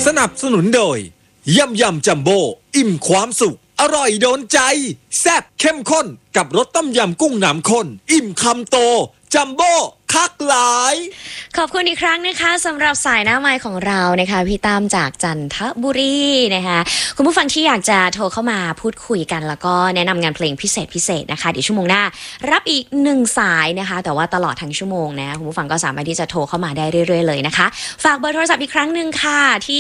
สนับสนุนโดยยำจัมโบ้อิ่มความสุขอร่อยโดนใจแซ่บเข้มข้นกับรสต้มยำกุ้งน้ำข้นอิ่มคำโตจัมโบ้คักหลายขอบคุณอีกครั้งนะคะสำหรับสายหน้าไมค์ของเรานะคะพี่ตามจากจันทบุรีนะคะคุณผู้ฟังที่อยากจะโทรเข้ามาพูดคุยกันแล้วก็แนะนำงานเพลงพิเศษนะคะเดี๋ยวชั่วโมงหน้ารับอีก1สายนะคะแต่ว่าตลอดทั้งชั่วโมงนะคุณผู้ฟังก็สามารถที่จะโทรเข้ามาได้เรื่อยๆเลยนะคะฝากเบอร์โทรศัพท์อีกครั้งหนึ่งค่ะที่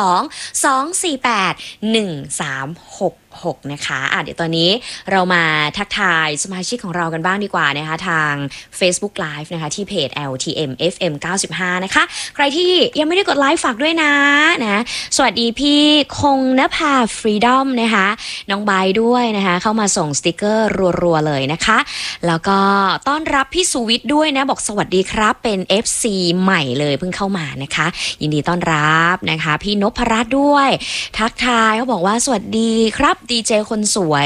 02-248-1366นะคะเดี๋ยวตอนนี้เรามาทักทายสมาชิกของเรากันบ้างดีกว่านะคะทาง Facebook Live นะคะที่เพจ LTM FM 95นะคะใครที่ยังไม่ได้กดไลค์ฝากด้วยนะสวัสดีพี่คงนภา Freedom นะคะน้องใบด้วยนะคะเข้ามาส่งสติกเกอร์รัวๆเลยนะคะแล้วก็ต้อนรับพี่สุวิทย์ด้วยนะบอกสวัสดีครับเป็น FC ใหม่เลยเพิ่งเข้ามานะคะยินดีต้อนรับนะคะพี่นพรัตน์ด้วยทักทายเขาบอกว่าสวัสดีครับดีเจคนสวย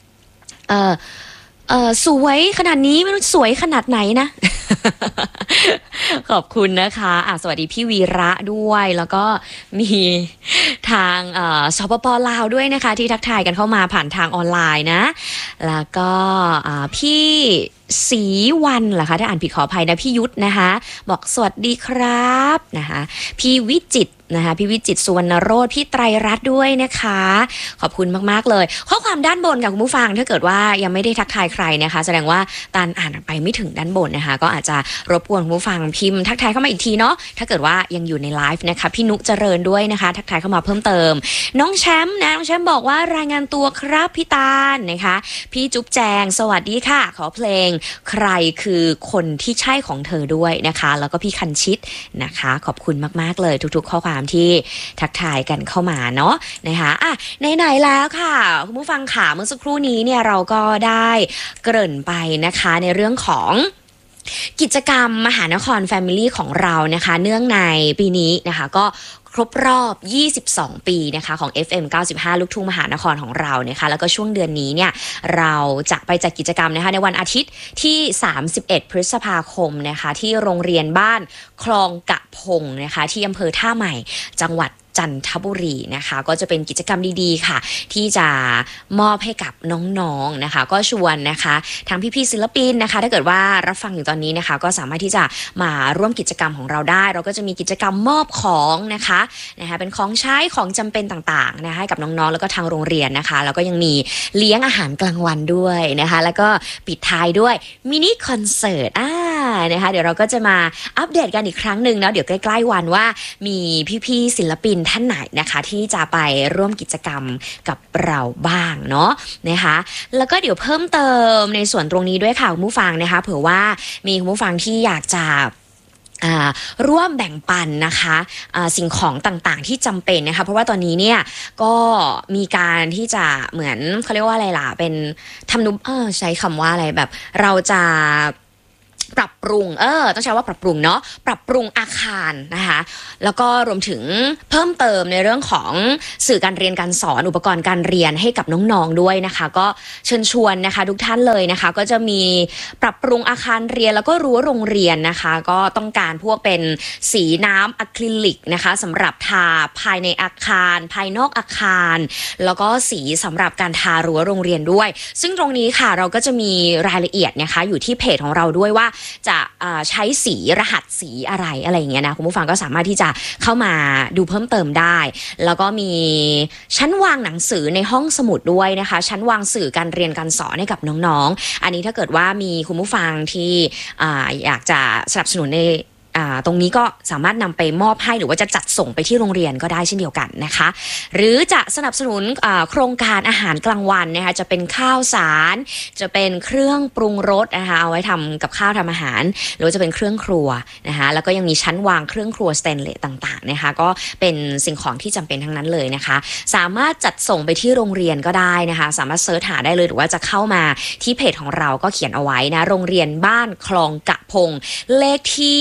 สวยขนาดนี้ไม่รู้สวยขนาดไหนนะ ขอบคุณนะคะสวัสดีพี่วีระด้วยแล้วก็มีทางสปป.ลาวด้วยนะคะที่ทักทายกันเข้ามาผ่านทางออนไลน์นะแล้วก็พี่ศรีวันเหรอคะถ้าอ่านผิดขออภัยนะพี่ยุทธนะคะบอกสวัสดีครับนะคะพี่วิจิตรนะคะพี่วิจิตรสุวรรณโรจน์พี่ไตรรัตน์ด้วยนะคะขอบคุณมากๆเลยข้อความด้านบนกับคุณผู้ฟังถ้าเกิดว่ายังไม่ได้ทักทายใครนะคะแสดงว่าตานอ่านไปไม่ถึงด้านบนนะคะก็อาจจะรบกวนคุณผู้ฟังพิมพ์ทักทายเข้ามาอีกทีเนาะถ้าเกิดว่ายังอยู่ในไลฟ์นะคะพี่นุเจริญด้วยนะคะทักทายเข้ามาเพิ่มเติมน้องแชมป์นะน้องแชมป์บอกว่ารายงานตัวครับพี่ตาลนะคะพี่จุ๊บแจงสวัสดีค่ะขอเพลงใครคือคนที่ใช่ของเธอด้วยนะคะแล้วก็พี่คันชิตนะคะขอบคุณมากๆเลยทุกๆข้อความที่ทักทายกันเข้ามาเนาะนะคะไหนๆแล้วค่ะคุณผู้ฟังค่ะเมื่อสักครู่นี้เนี่ยเราก็ได้เกริ่นไปนะคะในเรื่องของกิจกรรมมหานคร Family ของเรานะคะเนื่องในปีนี้นะคะก็ครบรอบ22ปีนะคะของ FM 95ลูกทุ่งมหานครของเรานะคะแล้วก็ช่วงเดือนนี้เนี่ยเราจะไปจัดกิจกรรมนะคะในวันอาทิตย์ที่31พฤษภาคมนะคะที่โรงเรียนบ้านคลองกะพงนะคะที่อำเภอท่าใหม่จังหวัดจันทบุรีนะคะก็จะเป็นกิจกรรมดีๆค่ะที่จะมอบให้กับน้องๆนะคะก็ชวนนะคะทางพี่ๆศิลปินนะคะถ้าเกิดว่ารับฟังอยู่ตอนนี้นะคะก็สามารถที่จะมาร่วมกิจกรรมของเราได้เราก็จะมีกิจกรรมมอบของนะคะเป็นของใช้ของจำเป็นต่างๆนะคะให้กับน้องๆแล้วก็ทางโรงเรียนนะคะแล้วก็ยังมีเลี้ยงอาหารกลางวันด้วยนะคะแล้วก็ปิดท้ายด้วยมินิคอนเสิร์ตนะคะเดี๋ยวเราก็จะมาอัปเดตกันอีกครั้งหนึ่งเนาะเดี๋ยวใกล้ๆวันว่ามีพี่ๆศิลปินท่านไหนนะคะที่จะไปร่วมกิจกรรมกับเราบ้างเนาะนะคะแล้วก็เดี๋ยวเพิ่มเติมในส่วนตรงนี้ด้วยค่ะคุณผู้ฟังนะคะเผื่อว่ามีคุณผู้ฟังที่อยากจะร่วมแบ่งปันนะคะสิ่งของต่างๆที่จำเป็นนะคะเพราะว่าตอนนี้เนี่ยก็มีการที่จะเหมือนเขาเรียกว่าอะไรล่ะเป็นทำนุใช้คำว่าอะไรแบบเราจะปรับปรุงต้องใช้ว่าปรับปรุงเนาะปรับปรุงอาคารนะคะแล้วก็รวมถึงเพิ่มเติมในเรื่องของสื่อการเรียนการสอนอุปกรณ์การเรียนให้กับน้องๆด้วยนะคะก็เชิญชวนนะคะทุกท่านเลยนะคะก็จะมีปรับปรุงอาคารเรียนแล้วก็รั้วโรงเรียนนะคะก็ต้องการพวกเป็นสีน้ำอะคริลิกนะคะสำหรับทาภายในอาคารภายนอกอาคารแล้วก็สีสำหรับการทารั้วโรงเรียนด้วยซึ่งตรงนี้ค่ะเราก็จะมีรายละเอียดนะคะอยู่ที่เพจของเราด้วยว่าจะใช้สีรหัสสีอะไรอย่างเงี้ยนะคุณผู้ฟังก็สามารถที่จะเข้ามาดูเพิ่มเติมได้แล้วก็มีชั้นวางหนังสือในห้องสมุดด้วยนะคะชั้นวางสื่อการเรียนการสอนให้กับน้องๆอันนี้ถ้าเกิดว่ามีคุณผู้ฟังที่อยากจะสนับสนุนในตรงนี้ก็สามารถนำไปมอบให้หรือว่าจะจัดส่งไปที่โรงเรียนก็ได้เช่นเดียวกันนะคะหรือจะสนับสนุนโครงการอาหารกลางวันนะคะจะเป็นข้าวสารจะเป็นเครื่องปรุงรสนะคะเอาไว้ทำกับข้าวทำอาหารหรือว่าจะเป็นเครื่องครัวนะคะแล้วก็ยังมีชั้นวางเครื่องครัวสเตนเลสต่างๆนะคะก็เป็นสิ่งของที่จำเป็นทั้งนั้นเลยนะคะสามารถจัดส่งไปที่โรงเรียนก็ได้นะคะสามารถเสิร์ชหาได้เลยหรือว่าจะเข้ามาที่เพจของเราก็เขียนเอาไว้นะโรงเรียนบ้านคลองกะพงเลขที่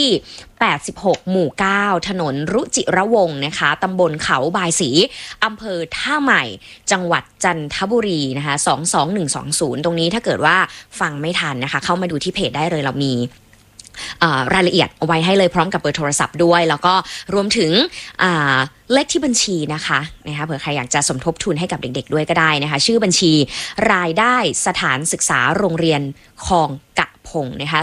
86หมู่9ถนนรุจิระวงศ์นะคะตำบลเขาบายศรีอำเภอท่าใหม่จังหวัดจันทบุรีนะคะ22120ตรงนี้ถ้าเกิดว่าฟังไม่ทันนะคะเข้ามาดูที่เพจได้เลยเรามีรายละเอียดเอาไว้ให้เลยพร้อมกับเบอร์โทรศัพท์ด้วยแล้วก็รวมถึงเลขที่บัญชีนะคะเผื่อใครอยากจะสมทบทุนให้กับเด็กๆด้วยก็ได้นะคะชื่อบัญชีรายได้สถานศึกษาโรงเรียนคลองกะพงนะคะ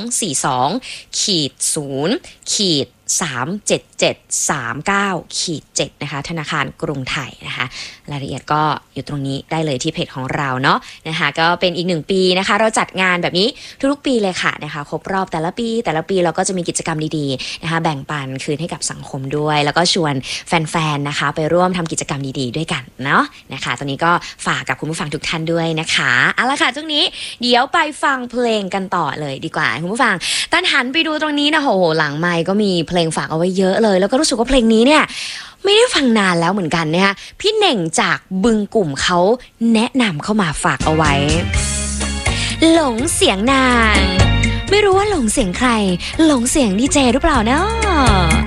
242-0-37739-7นะคะธนาคารกรุงไทยนะคะรายละเอียดก็อยู่ตรงนี้ได้เลยที่เพจของเราเนาะนะคะก็เป็นอีก1ปีนะคะเราจัดงานแบบนี้ทุกๆปีเลยค่ะนะคะครบรอบแต่ละปีเราก็จะมีกิจกรรมดีๆนะคะแบ่งปันคืนให้กับสังคมด้วยแล้วก็ชวนแฟนๆนะคะไปร่วมทำกิจกรรมดีๆด้วยกันเนาะนะคะตอนนี้ก็ฝากกับคุณผู้ฟังทุกท่านด้วยนะคะเอาละค่ะช่วงนี้เดี๋ยวไปฟังเพลงกันต่อเลยดีกว่าคุณผู้ฟังตั้นหันไปดูตรงนี้นะโหหลังไมค์ก็มีเพลงฝากเอาไว้เยอะเลยแล้วก็รู้สึกว่าเพลงนี้เนี่ยไม่ได้ฟังนานแล้วเหมือนกันนะคะพี่เน่งจากบึงกลุ่มเขาแนะนำเข้ามาฝากเอาไว้หลงเสียงนางไม่รู้ว่าหลงเสียงใครหลงเสียงดีเจหรือเปล่าเนาะ